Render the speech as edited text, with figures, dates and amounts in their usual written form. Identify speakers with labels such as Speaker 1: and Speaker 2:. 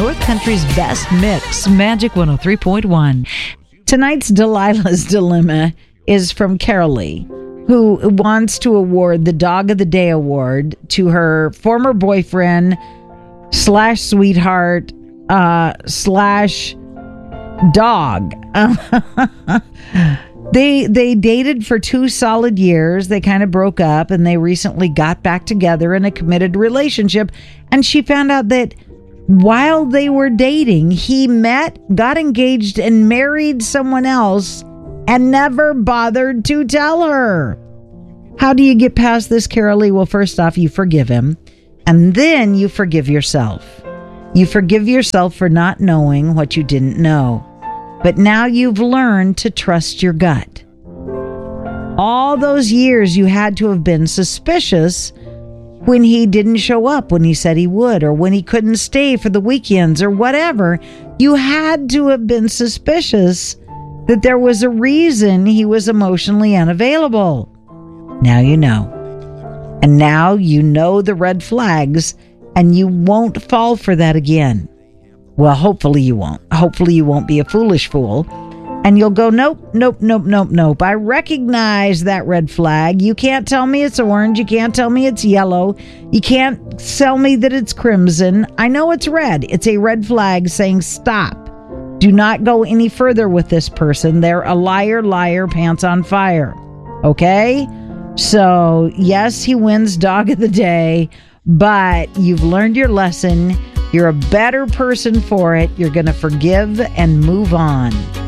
Speaker 1: North Country's best mix, Magic 103.1. Tonight's Delilah's Dilemma is from Carolee, who wants to award the Dog of the Day award to her former boyfriend / sweetheart / dog. They dated for 2 solid years. They kind of broke up, and they recently got back together in a committed relationship. And she found out that while they were dating, he met, got engaged, and married someone else and never bothered to tell her. How do you get past this, Carolee? Well, first off, you forgive him, and then you forgive yourself. You forgive yourself for not knowing what you didn't know. But now you've learned to trust your gut. All those years you had to have been suspicious when he didn't show up when he said he would, or when he couldn't stay for the weekends or whatever. You had to have been suspicious that there was a reason he was emotionally unavailable. Now you know. And now you know the red flags, and you won't fall for that again. Well, hopefully you won't. Hopefully you won't be a foolish fool. And you'll go, nope. I recognize that red flag. You can't tell me it's orange. You can't tell me it's yellow. You can't tell me that it's crimson. I know it's red. It's a red flag saying stop. Do not go any further with this person. They're a liar, pants on fire. Okay? So, yes, he wins Dog of the Day, but you've learned your lesson. You're a better person for it. You're going to forgive and move on.